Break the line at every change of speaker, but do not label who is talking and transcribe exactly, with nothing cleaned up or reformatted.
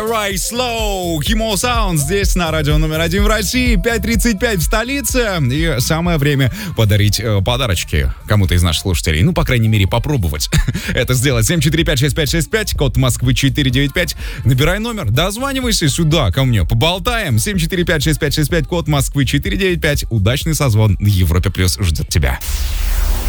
Rise Slow, Kimo Sound здесь на радио номер один в России, пять тридцать пять в столице. И самое время подарить э, подарочки кому-то из наших слушателей. Ну, по крайней мере, попробовать это сделать. семь четыре пять шесть пять шесть пять, код Москвы четыре девять пять. Набирай номер, дозванивайся сюда ко мне, поболтаем. семь четыре пять шесть пять шесть пять, код Москвы четыре девять пять. Удачный созвон. Европе Плюс ждет тебя.